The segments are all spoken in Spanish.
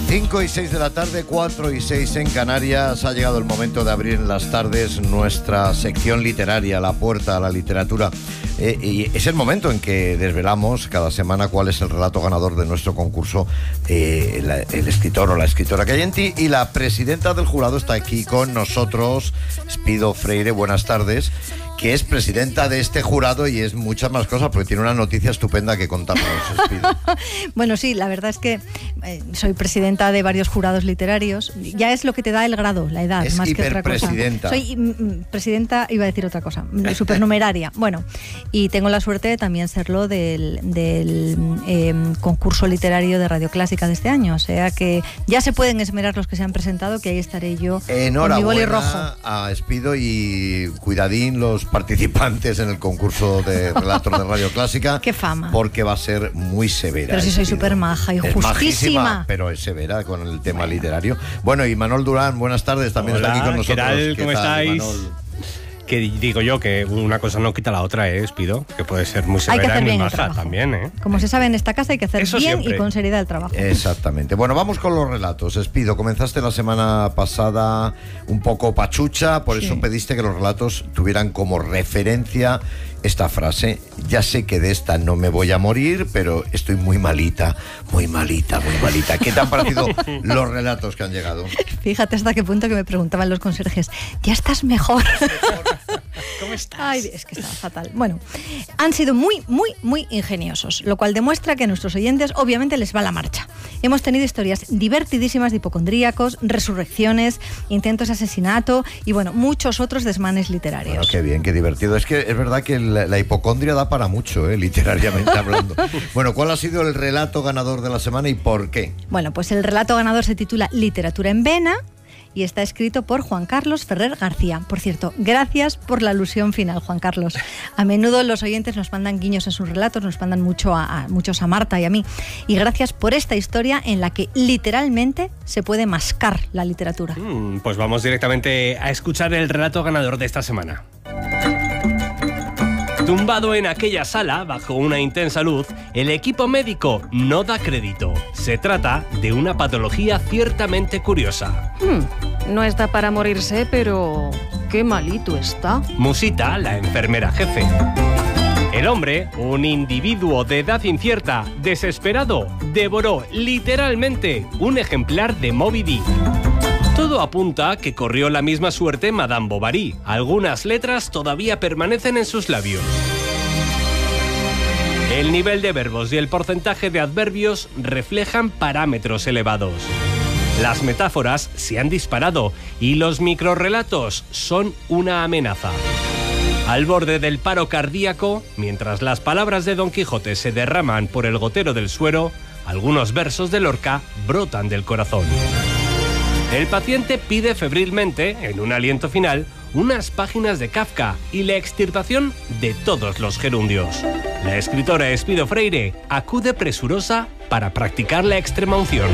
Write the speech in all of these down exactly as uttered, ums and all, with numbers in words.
cinco y seis de la tarde, cuatro y seis en Canarias. Ha llegado el momento de abrir en las tardes nuestra sección literaria, la puerta a la literatura. Eh, y es el momento en que desvelamos cada semana cuál es el relato ganador de nuestro concurso, eh, la, el escritor o la escritora que hay en ti. Y la presidenta del jurado está aquí con nosotros, Espido Freire. Buenas tardes. Que es presidenta de este jurado y es muchas más cosas, porque tiene una noticia estupenda que contarnos, Espido. Bueno, sí, la verdad es que eh, soy presidenta de varios jurados literarios. Ya es lo que te da el grado, la edad, es más que otra cosa. Soy mm, presidenta, iba a decir otra cosa, supernumeraria. Bueno, y tengo la suerte de también serlo del, del eh, concurso literario de Radio Clásica de este año. O sea que ya se pueden esmerar los que se han presentado, que ahí estaré yo con mi boli rojo. A Espido y cuidadín los participantes en el concurso de relatos de Radio Clásica. Qué fama. Porque va a ser muy severa. Pero si soy súper maja y es justísima. Majísima, pero es severa con el tema bueno. literario. Bueno, y Manuel Durán, buenas tardes, también Hola, está aquí con nosotros. ¿qué tal? ¿Cómo ¿Qué tal, estáis? Manol? Que digo yo que una cosa no quita la otra, ¿eh, Espido? Que puede ser muy severa y muy maja también, ¿eh? Como se sabe en esta casa hay que hacer Eso bien siempre. y con seriedad el trabajo. Exactamente. Bueno, vamos con los relatos. Espido, comenzaste la semana pasada un poco pachucha, por Sí. eso pediste que los relatos tuvieran como referencia esta frase: ya sé que de esta no me voy a morir, pero estoy muy malita, muy malita, muy malita. ¿Qué te han parecido los relatos que han llegado? Fíjate hasta qué punto que me preguntaban los conserjes, ¿ya estás mejor? ¿Cómo estás? Ay, es que estaba fatal. Bueno, han sido muy, muy, muy ingeniosos, lo cual demuestra que a nuestros oyentes obviamente les va la marcha. Hemos tenido historias divertidísimas de hipocondríacos, resurrecciones, intentos de asesinato y, bueno, muchos otros desmanes literarios. Bueno, qué bien, qué divertido. Es que es verdad que la, la hipocondria da para mucho, ¿eh? Literariamente hablando. Bueno, ¿cuál ha sido el relato ganador de la semana y por qué? Bueno, pues el relato ganador se titula Literatura en Vena y está escrito por Juan Carlos Ferrer García. Por cierto, gracias por la alusión final, Juan Carlos. A menudo los oyentes nos mandan guiños en sus relatos, nos mandan mucho a, a, muchos a Marta y a mí. Y gracias por esta historia en la que literalmente se puede mascar la literatura. Mm, pues vamos directamente a escuchar el relato ganador de esta semana. Tumbado en aquella sala, bajo una intensa luz, el equipo médico no da crédito. Se trata de una patología ciertamente curiosa. Hmm, no está para morirse, pero qué malito está. Musita, la enfermera jefe. El hombre, un individuo de edad incierta, desesperado, devoró literalmente un ejemplar de Moby Dick. Todo apunta a que corrió la misma suerte Madame Bovary. Algunas letras todavía permanecen en sus labios. El nivel de verbos y el porcentaje de adverbios reflejan parámetros elevados. Las metáforas se han disparado y los microrrelatos son una amenaza. Al borde del paro cardíaco, mientras las palabras de Don Quijote se derraman por el gotero del suero, algunos versos de Lorca brotan del corazón. El paciente pide febrilmente, en un aliento final, unas páginas de Kafka y la extirpación de todos los gerundios. La escritora Espido Freire acude presurosa para practicar la extremaunción.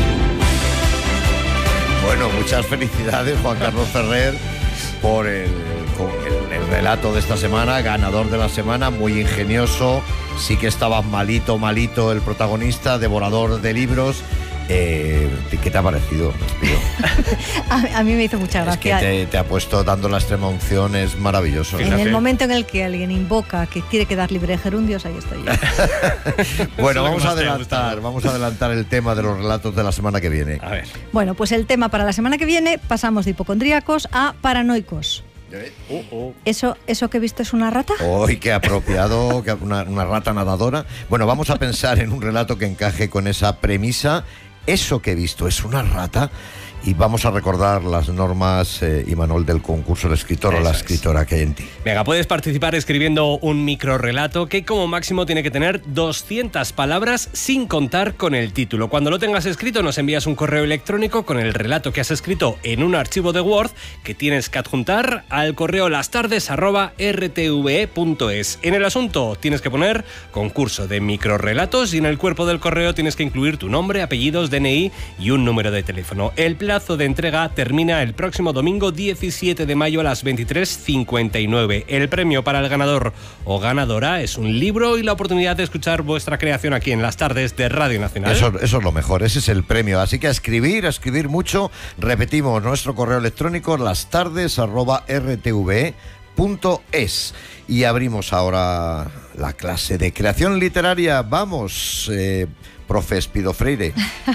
Bueno, muchas felicidades, Juan Carlos Ferrer, por el, el, el relato de esta semana, ganador de la semana, muy ingenioso. Sí que estaba malito, malito el protagonista, devorador de libros. Eh, ¿Qué te ha parecido, Espido? a, a mí me hizo mucha gracia. Es que te, te ha puesto dando la extrema unción, es maravilloso. En el momento en el que alguien invoca que tiene que dar libre de gerundios, ahí estoy yo. Bueno, vamos a adelantar, vamos a adelantar el tema de los relatos de la semana que viene. A ver. Bueno, pues el tema para la semana que viene pasamos de hipocondríacos a paranoicos. Oh, oh. ¿Eso, ¿Eso que he visto es una rata? ¡Uy, qué apropiado! Que una, una rata nadadora. Bueno, vamos a pensar en un relato que encaje con esa premisa. ¿Eso que he visto es una rata? Y vamos a recordar las normas, eh, Imanol, del concurso del escritor Eso o la escritora es. que hay en ti. Venga, puedes participar escribiendo un microrrelato que como máximo tiene que tener doscientas palabras sin contar con el título. Cuando lo tengas escrito nos envías un correo electrónico con el relato que has escrito en un archivo de Word que tienes que adjuntar al correo lastardes arroba r t v e punto es. En el asunto tienes que poner concurso de microrrelatos y en el cuerpo del correo tienes que incluir tu nombre, apellidos, D N I y un número de teléfono. El plan plazo de entrega termina el próximo domingo diecisiete de mayo a las veintitrés cincuenta y nueve. El premio para el ganador o ganadora es un libro y la oportunidad de escuchar vuestra creación aquí en las tardes de Radio Nacional. Eso, eso es lo mejor, ese es el premio. Así que a escribir, a escribir mucho. Repetimos nuestro correo electrónico, lastardes arroba r t v e punto es. Y abrimos ahora la clase de creación literaria. Vamos, eh, profe Espido Freire.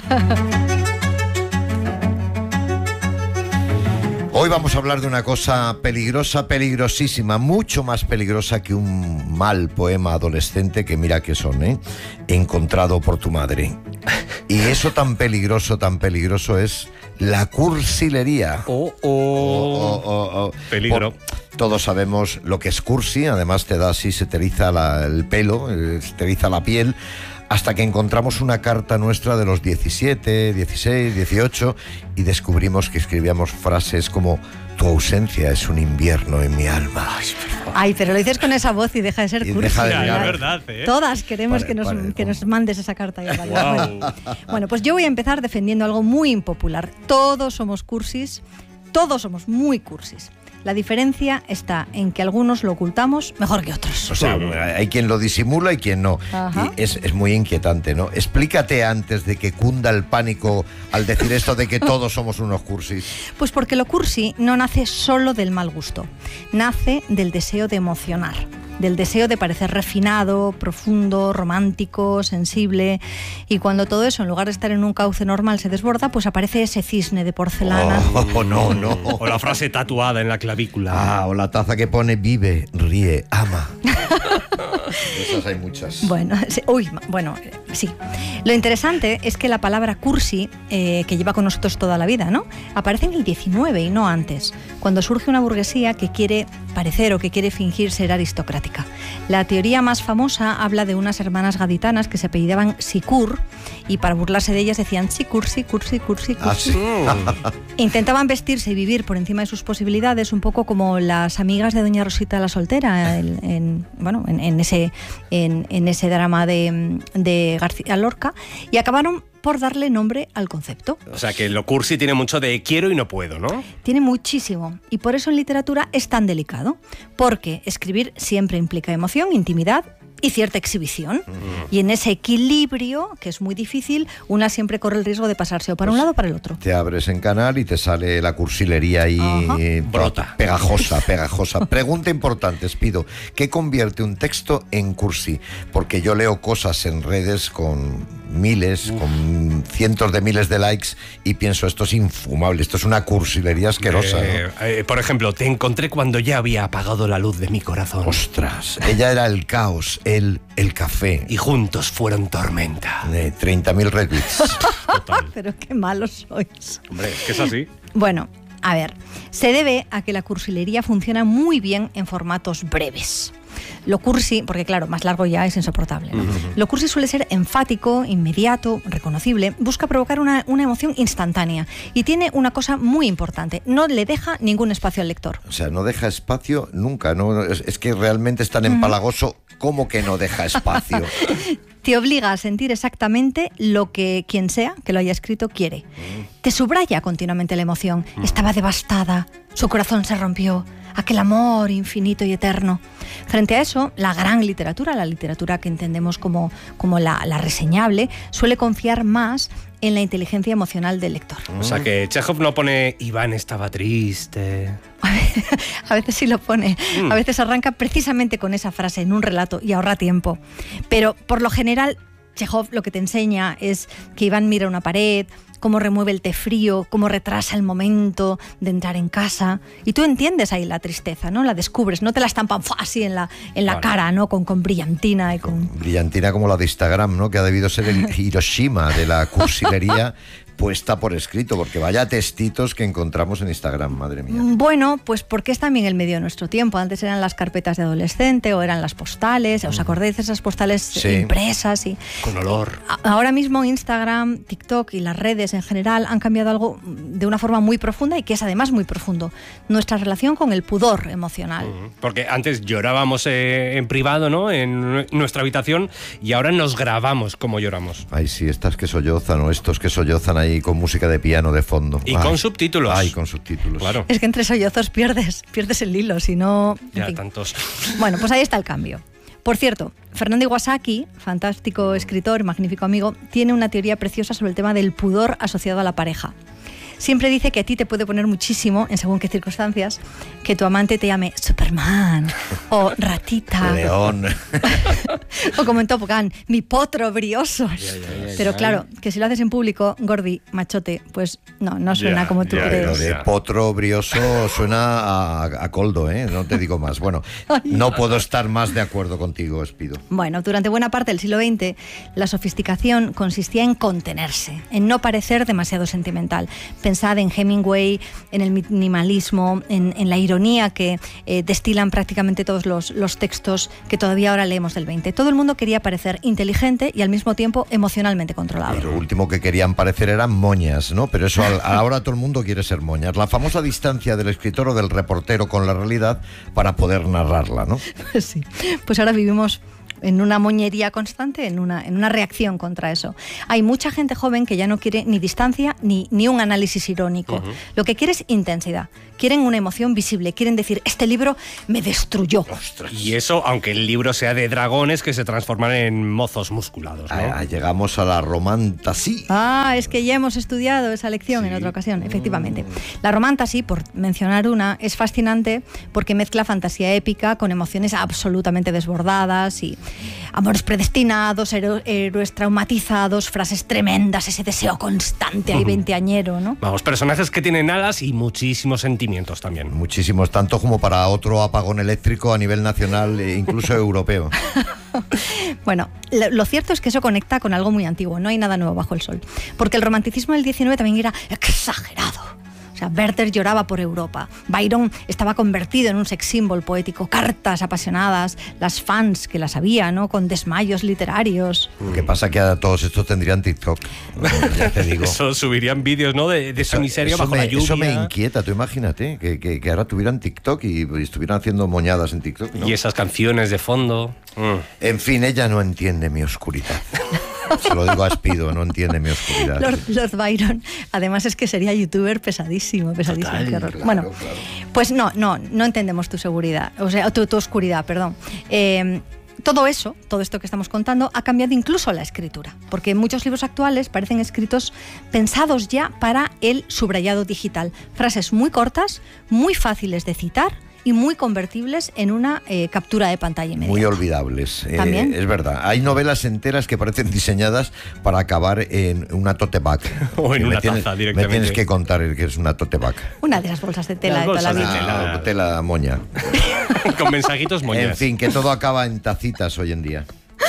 Hoy vamos a hablar de una cosa peligrosa, peligrosísima, mucho más peligrosa que un mal poema adolescente que mira que son, ¿eh? Encontrado por tu madre. Y eso tan peligroso, tan peligroso es la cursilería. Oh, oh, oh, oh, oh. Peligro. Por, todos sabemos lo que es cursi, además te da así, se te eriza la, el pelo, se te eriza la piel, hasta que encontramos una carta nuestra de los diecisiete, dieciséis, dieciocho y descubrimos que escribíamos frases como: tu ausencia es un invierno en mi alma. Ay, pero lo dices con esa voz y deja de ser Y cursi. deja de Ya, mirar. es verdad, ¿eh? Todas queremos Vale, que, nos, vale, que ¿cómo? nos mandes esa carta. Ya, vale. Guau. Bueno. Bueno, pues yo voy a empezar defendiendo algo muy impopular. Todos somos cursis, todos somos muy cursis. La diferencia está en que algunos lo ocultamos mejor que otros. O sea, hay quien lo disimula y quien no. Ajá. Y es, es muy inquietante, ¿no? Explícate antes de que cunda el pánico al decir esto de que todos somos unos cursis. Pues porque lo cursi no nace solo del mal gusto, nace del deseo de emocionar, del deseo de parecer refinado, profundo, romántico, sensible. Y cuando todo eso, en lugar de estar en un cauce normal, se desborda, pues aparece ese cisne de porcelana. Oh, no, no. O la frase tatuada en la clavícula. Ah, o la taza que pone vive, ríe, ama. Esas hay muchas. Bueno, sí, uy, bueno, sí. Lo interesante es que la palabra cursi, eh, que lleva con nosotros toda la vida, ¿no?, aparece en el diecinueve y no antes, cuando surge una burguesía que quiere parecer o que quiere fingir ser aristocrática. La teoría más famosa habla de unas hermanas gaditanas que se apellidaban Sicur y para burlarse de ellas decían Sicur, Sicur, Sicur, Sicur. Ah, sí. Intentaban vestirse y vivir por encima de sus posibilidades, un poco como las amigas de Doña Rosita la Soltera, en, en, bueno, en, en, ese, en, en ese drama de, de García Lorca, y acabaron por darle nombre al concepto. O sea que lo cursi tiene mucho de quiero y no puedo, ¿no? Tiene muchísimo, y por eso en literatura es tan delicado, porque escribir siempre implica emoción, intimidad y cierta exhibición. Mm. Y en ese equilibrio, que es muy difícil, una siempre corre el riesgo de pasarse o para pues un lado o para el otro. Te abres en canal y te sale la cursilería ahí. Brota. Pegajosa, pegajosa. Pregunta importante, Espido. ¿Qué convierte un texto en cursi? Porque yo leo cosas en redes con miles, Uf. con cientos de miles de likes y pienso, esto es infumable, esto es una cursilería asquerosa. Eh, ¿no? eh, por ejemplo, te encontré cuando ya había apagado la luz de mi corazón. Ostras, ella era el caos, él el café. Y juntos fueron tormenta. De treinta mil retweets. Total. Pero qué malos sois. Hombre, es que es así. Bueno, a ver, se debe a que la cursilería funciona muy bien en formatos breves. Lo cursi, porque claro, más largo ya es insoportable, ¿no? Uh-huh. Lo cursi suele ser enfático, inmediato, reconocible, busca provocar una, una emoción instantánea y tiene una cosa muy importante, no le deja ningún espacio al lector. O sea, no deja espacio nunca, ¿no? Es, es que realmente es tan empalagoso, ¿cómo que no deja espacio? Te obliga a sentir exactamente lo que quien sea que lo haya escrito quiere. Mm. Te subraya continuamente la emoción. Mm. Estaba devastada, su corazón se rompió, aquel amor infinito y eterno. Frente a eso, la gran literatura, la literatura que entendemos como, como la, la reseñable, suele confiar más en la inteligencia emocional del lector. O sea que Chekhov no pone Iván estaba triste. A veces sí lo pone. Mm. A veces arranca precisamente con esa frase en un relato y ahorra tiempo. Pero por lo general, Chekhov lo que te enseña es que Iván mira una pared, cómo remueve el té frío, cómo retrasa el momento de entrar en casa. Y tú entiendes ahí la tristeza, ¿no? La descubres, no te la estampan así en la, en la vale. cara, ¿no? Con, con brillantina y con... Brillantina como la de Instagram, ¿no? Que ha debido ser el Hiroshima de la cursilería puesta por escrito, porque vaya textitos que encontramos en Instagram, madre mía. Bueno, pues porque es también el medio de nuestro tiempo. Antes eran las carpetas de adolescente o eran las postales. ¿Os acordáis de esas postales sí. impresas? Y con olor. Ahora mismo Instagram, TikTok y las redes en general han cambiado algo de una forma muy profunda y que es además muy profundo. Nuestra relación con el pudor emocional. Uh-huh. Porque antes llorábamos eh, en privado, ¿no? En nuestra habitación, y ahora nos grabamos como lloramos. Ay, sí, estas que sollozan o estos que sollozan ahí ahí con música de piano de fondo. Y Ay. con subtítulos. Ay, con subtítulos. Claro. Es que entre sollozos pierdes, pierdes el hilo, si no... en Ya, fin. tantos. Bueno, pues ahí está el cambio. Por cierto, Fernando Iwasaki, fantástico escritor, magnífico amigo, tiene una teoría preciosa sobre el tema del pudor asociado a la pareja. Siempre dice que a ti te puede poner muchísimo, en según qué circunstancias, que tu amante te llame Superman o ratita. León. O como en Top Gun, mi potro brioso. Pero claro, que si lo haces en público, gordi, machote, pues no, no suena Ya, como tú ya, Lo crees. de potro brioso suena a, a coldo, ¿eh? No te digo más. Bueno, no puedo estar más de acuerdo contigo, Espido. Bueno, durante buena parte del siglo veinte, la sofisticación consistía en contenerse, en no parecer demasiado sentimental. Pensad en Hemingway, en el minimalismo, en, en la ironía que eh, destilan prácticamente todos los, los textos que todavía ahora leemos del veinte. Todo el mundo quería parecer inteligente y al mismo tiempo emocionalmente controlado. Y lo último que querían parecer eran moñas, ¿no? Pero eso al- ahora todo el mundo quiere ser moñas. La famosa distancia del escritor o del reportero con la realidad para poder narrarla, ¿no? Sí, pues ahora vivimos en una moñería constante, en una, en una reacción contra eso. Hay mucha gente joven que ya no quiere ni distancia ni, ni un análisis irónico. Uh-huh. Lo que quiere es intensidad. Quieren una emoción visible. Quieren decir, este libro me destruyó. Ostras. Y eso, aunque el libro sea de dragones que se transforman en mozos musculados, ¿no? Ah, llegamos a la romantasía. Ah, es que ya hemos estudiado esa lección Sí. en otra ocasión, efectivamente. La romantasía, por mencionar una, es fascinante porque mezcla fantasía épica con emociones absolutamente desbordadas y amores predestinados, héro- héroes traumatizados, frases tremendas, ese deseo constante ahí veinteañero, ¿no? Vamos, personajes que tienen alas y muchísimos sentimientos también. Muchísimos, tanto como para otro apagón eléctrico a nivel nacional e incluso europeo. Bueno, lo, lo cierto es que eso conecta con algo muy antiguo, no hay nada nuevo bajo el sol. Porque el romanticismo del diecinueve también era exagerado. O sea, Werther lloraba por Europa. Byron estaba convertido en un sex symbol poético. Cartas apasionadas, las fans que las había, ¿no? Con desmayos literarios. Lo que pasa que a todos estos tendrían TikTok. Ya te digo. Eso subirían vídeos, ¿no? De, de su miseria eso bajo me, la lluvia. Eso me inquieta, tú imagínate, que, que, que ahora tuvieran TikTok y, y estuvieran haciendo moñadas en TikTok, ¿no? Y esas canciones de fondo. Mm. En fin, ella no entiende mi oscuridad. Se lo digo a Espido, no entiende mi oscuridad. Lord, Lord Byron, además es que sería youtuber pesadísimo, pesadísimo. Total, qué horror. claro, bueno, claro. pues no, no, no entendemos tu seguridad, o sea, tu, tu oscuridad, perdón. Eh, todo eso, todo esto que estamos contando, ha cambiado incluso la escritura, porque muchos libros actuales parecen escritos pensados ya para el subrayado digital. Frases muy cortas, muy fáciles de citar y muy convertibles en una eh, captura de pantalla inmediata. Muy olvidables. Eh, ¿También? es verdad. Hay novelas enteras que parecen diseñadas para acabar en una tote bag. O en Que me una tienes- taza Me directamente. tienes que contar el que es una tote bag. Una de las bolsas de tela Las de toda la bolsas de vida. tela. Ah, tela moña. Con mensajitos moñas. En fin, que todo acaba en tacitas hoy en día.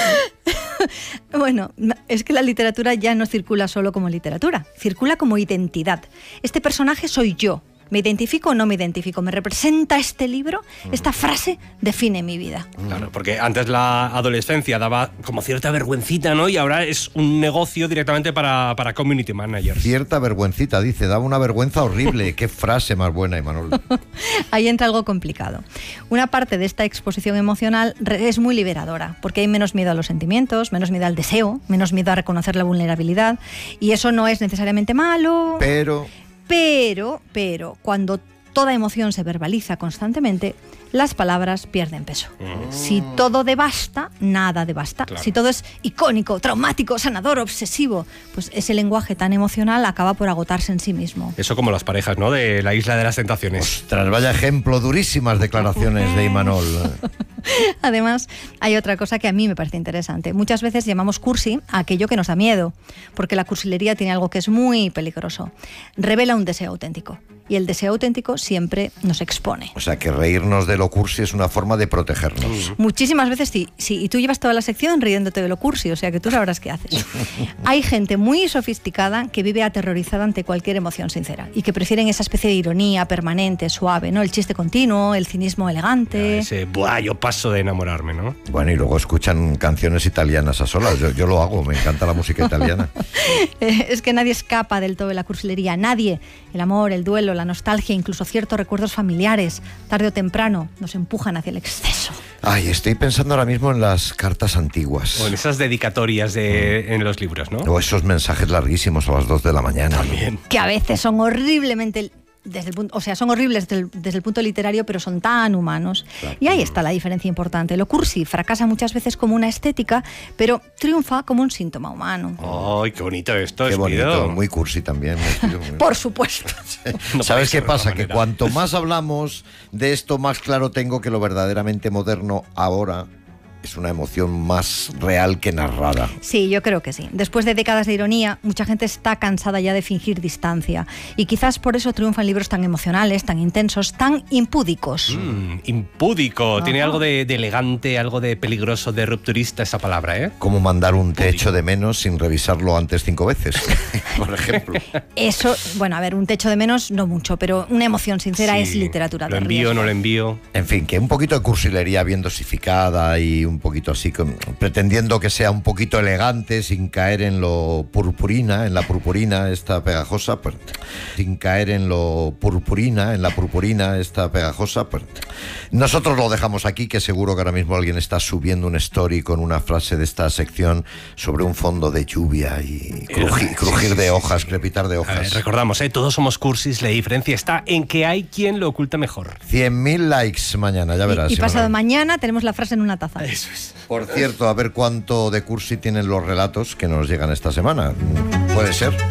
Bueno, es que la literatura ya no circula solo como literatura, circula como identidad. Este personaje soy yo. ¿Me identifico o no me identifico? ¿Me representa este libro? Esta frase define mi vida. Claro, porque antes la adolescencia daba como cierta vergüencita, ¿no? Y ahora es un negocio directamente para, para community managers. Cierta vergüencita, dice, daba una vergüenza horrible. Qué frase más buena, Imanol. Ahí entra algo complicado. Una parte de esta exposición emocional re- es muy liberadora, porque hay menos miedo a los sentimientos, menos miedo al deseo, menos miedo a reconocer la vulnerabilidad, y eso no es necesariamente malo. Pero Pero, pero, cuando toda emoción se verbaliza constantemente, las palabras pierden peso. Mm. Si todo devasta, nada devasta. Claro. Si todo es icónico, traumático, sanador, obsesivo, pues ese lenguaje tan emocional acaba por agotarse en sí mismo. Eso como las parejas, ¿no? De la isla de las tentaciones. tras vaya ejemplo, durísimas declaraciones de Imanol. Además, hay otra cosa que a mí me parece interesante. Muchas veces llamamos cursi a aquello que nos da miedo, porque la cursilería tiene algo que es muy peligroso. Revela un deseo auténtico, y el deseo auténtico siempre nos expone. O sea, que reírnos de lo cursi es una forma de protegernos. Muchísimas veces sí, sí, y tú llevas toda la sección riéndote de lo cursi, o sea que tú sabrás qué haces. Hay gente muy sofisticada que vive aterrorizada ante cualquier emoción sincera y que prefieren esa especie de ironía permanente, suave, ¿no? El chiste continuo, el cinismo elegante. Ese, buah, yo paso de enamorarme, ¿no? Bueno, y luego escuchan canciones italianas a solas. Yo, yo lo hago, me encanta la música italiana. Eh, Es que nadie escapa del todo de la cursilería, nadie. El amor, el duelo, la nostalgia, incluso ciertos recuerdos familiares, tarde o temprano, nos empujan hacia el exceso. Ay, estoy pensando ahora mismo en las cartas antiguas. O en esas dedicatorias de, en los libros, ¿no? O esos mensajes larguísimos a las dos de la mañana. También. Que a veces son horriblemente... Desde el punto, o sea, son horribles desde el, desde el punto literario, pero son tan humanos. Claro. Y ahí está la diferencia importante. Lo cursi fracasa muchas veces como una estética, pero triunfa como un síntoma humano. ¡Ay, qué bonito esto! Qué bonito, Espido. Muy cursi también. Muy... Por supuesto. No ¿Sabes qué de pasa? otra Que manera. cuanto más hablamos de esto, más claro tengo que lo verdaderamente moderno ahora es una emoción más real que narrada. Sí, yo creo que sí. Después de décadas de ironía, mucha gente está cansada ya de fingir distancia. Y quizás por eso triunfan libros tan emocionales, tan intensos, tan impúdicos. Mm, impúdico. Ajá. Tiene algo de, de elegante, algo de peligroso, de rupturista esa palabra, ¿eh? Como mandar un te echo de menos sin revisarlo antes cinco veces, por ejemplo. Eso, bueno, a ver, un techo de menos, no mucho, pero una emoción sincera Sí. es literatura Lo de envío, riesgo. no lo envío. En fin, que un poquito de cursilería bien dosificada y un poquito así, con, pretendiendo que sea un poquito elegante, sin caer en lo purpurina, en la purpurina esta pegajosa, pues, sin caer en lo purpurina, en la purpurina esta pegajosa, pues, nosotros lo dejamos aquí, que seguro que ahora mismo alguien está subiendo un story con una frase de esta sección sobre un fondo de lluvia y crujir, crujir de hojas, crepitar de A hojas. ver, recordamos, ¿eh? Todos somos cursis, la diferencia está en que hay quien lo oculta mejor. cien mil likes mañana, ya verás. Y, y pasado Ivana. mañana tenemos la frase en una taza. Eso es. Por cierto, a ver cuánto de cursi tienen los relatos que nos llegan esta semana. Puede ser.